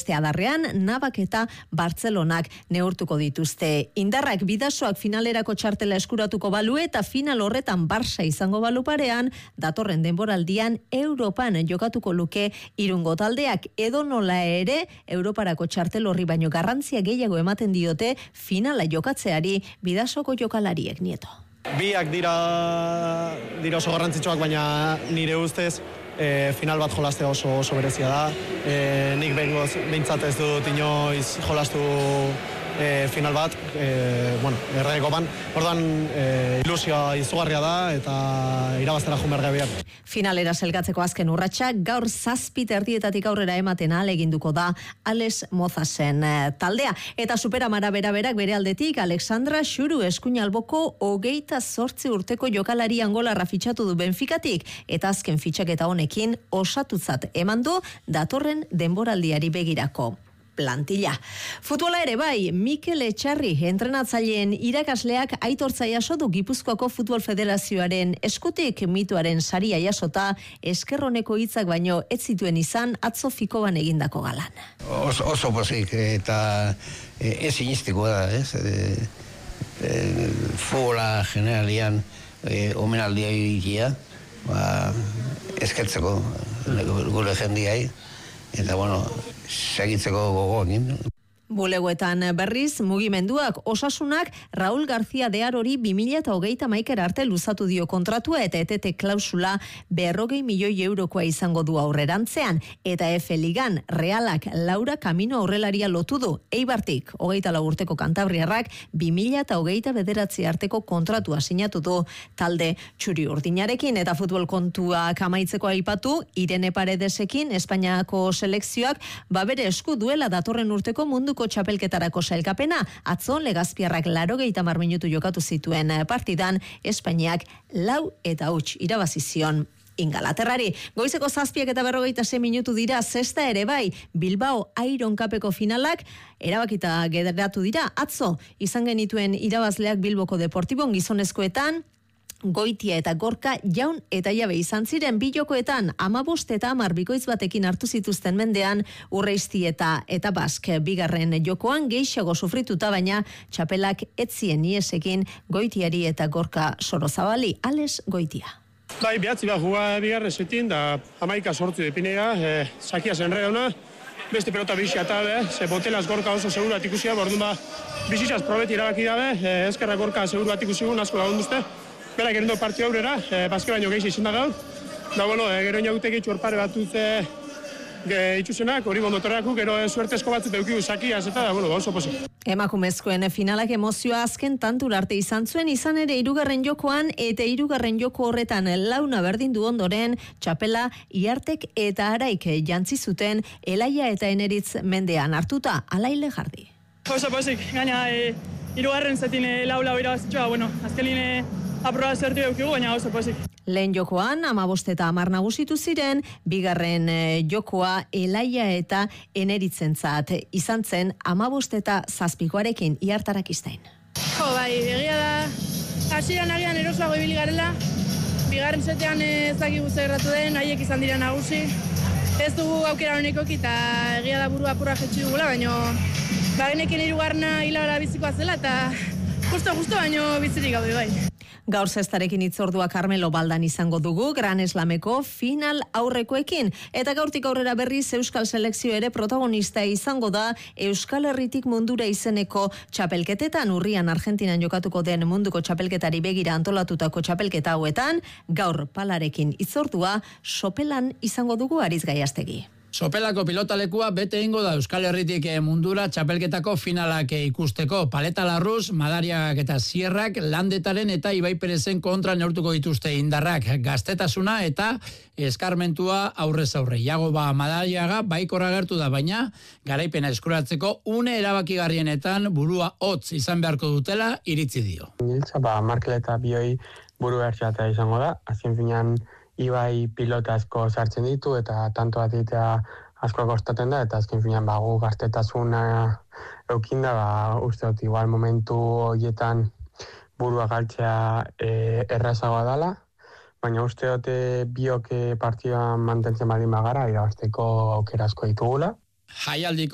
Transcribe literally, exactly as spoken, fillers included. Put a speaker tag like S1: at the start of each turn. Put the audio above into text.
S1: beste adarrean Navak eta Bartzelonak neurtuko dituzte. Indarrak Bidasoak finalerako txartela eskuratuko balu eta final horretan Barça izango balu parean, datorren denboraldian Europan jokatuko luke Irungo taldeak. Edo nola ere, Europarako txartel horri baino garrantzia gehiago ematen diote finala jokatzeari Bidasoko jokalariek, Nieto.
S2: Biak dira, dira oso garrantzitsuak, baina nire ustez e, final bat jolastea oso, oso berezia da. E, nik behingoz, behintzat ez dut inoiz jolastu e, final bat, e, bueno, errege kopan. Orduan, e, ilusioa izugarria da eta irabaztera joan behar gabiak.
S1: Finalera selgatzeko azken urratsak gaur zazpit erdietatik aurrera ematen ahaleginduko da Alex Mozasen taldea. Eta superamara bera-berak bere aldetik Alexandra Xuru eskuinalboko hogeita zortzi urteko jokalari angolarra fitxatu du Benficatik eta azken fitxaketa honekin osatutzat eman du datorren denboraldiari begirako plantilla. Futbola ere bai, Mikel Etxarri entrenatzaileen irakasleak aitortza jaso du Gipuzkoako Futbol Federazioaren eskutik mituaren saria jasota eskerroneko hitzak baino ez zituen izan atzo Fikoban egindako galan.
S3: Oso, oso pozik eta ez sinistiko da, ez? E, e, futbola generalian e, omenaldia egitea, ba, eskertzeko gure jendiai, eta bueno, segitzeko gogoekin.
S1: Bulegoetan berriz, mugimenduak osasunak Raúl García de Arori bi mila hogeita hamaika arte luzatu dio kontratua eta etete klausula berrogei milioi eurokoa izango du aurrerantzean. Eta F Ligan Realak Laura Camino aurrelaria lotu du. Eibartik, hogeita lau urteko kantabriarrak bi mila hogeita bederatzi arteko kontratua sinatu du talde txuri urdinarekin. Eta futbol kontuak amaitzeko aipatu, Irene Paredesekin Espainiako selekzioak babere esku duela datorren urteko mundu txapelketarako sailkapena. Atzo Legazpiarrak laurogeita hamar minutu jokatu zituen partidan Espainiak lau eta huts irabazi zion Ingalaterrari. Goizeko zazpiak eta berrogeita sei minutu dira, zesta ere bai, Bilbao Iron Cupeko finalak erabakita geratu dira. Atzo izan genituen irabazleak Bilboko Deportibon gizonezkoetan, Goitia eta Gorka jaun eta jabe izan ziren. Bi jokoetan hamabost eta hamar bikoitz batekin hartu zituzten mendean Urreisti eta eta Bask. Bigarren jokoan gehiago sufrituta, baina txapelak etzien iesekin Goitiari eta Gorka Sorozabali. Ales Goitia.
S4: Bai, behatzi bat juga bigarren zetin, da hamaika sortzu depinea, e, sakia zenre dauna, beste pelota bizia eta, e, ze botelaz Gorka oso seguru bat ikusia, bordun ba, bizitaz probeti irabaki dabe, e, ezkerra Gorka seguru bat ikusigun, asko lagunduzte. Bera gero partio aurrera, e, bazke baino gehi izan da gaur. Da, bueno, e, gero inagutek itxu horpare batuz e, itxusenak, hori bondotorreaku, gero e, suertezko batzut eukigu sakiaz eta, da, bueno, oso posi.
S1: Emakumezkoen finalak emozioa azken tantura arte izan zuen, izan ere hirugarren jokoan eta hirugarren joko horretan launa berdin du ondoren, txapela Iartek eta Araik jantzi zuten Elaia eta Eneritz mendean hartuta. Alaile Jardi.
S5: Oso posik, gaina e, hirugarren zetin e, lau lau irabazitxoa, bueno, azkenin e, aproba zertu eukigu, baina oso posik.
S1: Lehen jokoan, hamabost eta hamar nagusitu ziren, bigarren e, jokoa Elaia eta Eneritzentzat izan zen hamabost eta zazpikoarekin Iartarak iztain.
S6: Jo, bai, egia da, hasieran agian erosoago ibili garela, bigarren zetean ez dakigu zer gertatu den, haiek izan dira nagusi. Ez dugu aukera honekok eta egia da burua apurra jetxi dugula, baina bagenekin hirugarrena hilabara bizikoa zela eta justo-justo baino bizirik gaude bai.
S1: Gaur zestarekin itzordua Carmelo Baldan izango dugu, Gran Slameko final aurrekoekin. Eta gaurtik aurrera berriz Euskal Selekzio ere protagonista izango da Euskal Herritik mundura izeneko txapelketetan. Urrian Argentinan jokatuko den munduko txapelketari begira antolatutako txapelketa hauetan, gaur palarekin itzordua Sopelan izango dugu Ariz Gaiastegi.
S7: Sopelako pilotalekua bete ingo da Euskal Herritik mundura txapelketako finalak ikusteko. Paleta Larruz, Madariagak eta Sierrak Landetaren eta Ibai Perezen kontra neurtuko dituzte indarrak. Gaztetasuna eta eskarmentua aurrez aurre. Jagoba Madariaga baikorra gertu da, baina garaipena eskuratzeko une erabakigarrienetan burua hotz izan beharko dutela iritzi dio.
S8: Giltza, ba, Markel eta Bioi buru bertxatea izango da. Azken finean Ibai pilota asko sartzen ditu eta tanto bat egitea asko kostaten da, eta azken finean ba, gu gaztetasuna eukinda, ba, uste dut igual momentu horietan burua galtzea e, errazagoa dela, baina uste dut biok partidan mantentzen baldin bagara, irabazteko aukera asko ditugula.
S7: Jaialdiko